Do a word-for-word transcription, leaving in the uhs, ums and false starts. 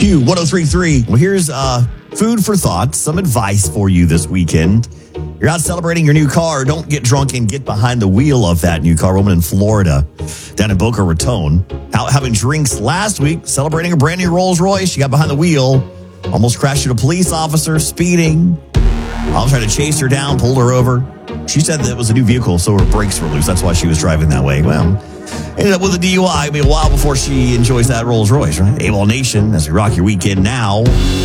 Q one oh three point three. Well, here's uh, food for thought, some advice for you this weekend. You're out celebrating your new car. Don't get drunk and get behind the wheel of that new car. Woman in Florida, down in Boca Raton, out having drinks last week, celebrating a brand new Rolls Royce. She got behind the wheel, almost crashed into a police officer, speeding. I was trying to chase her down, pulled her over. She said that it was a new vehicle, so her brakes were loose. That's why she was driving that way. Well, ended up with a D U I. It'll be a while before she enjoys that Rolls Royce, right? A W O L Nation, as we rock your weekend now.